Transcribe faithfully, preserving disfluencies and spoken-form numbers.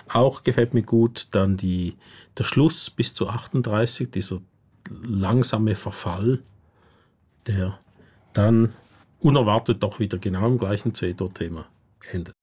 auch gefällt mir gut. Dann die, der Schluss bis zu achtunddreißig, dieser langsame Verfall, der dann unerwartet doch wieder genau im gleichen C-Dur-Thema endet.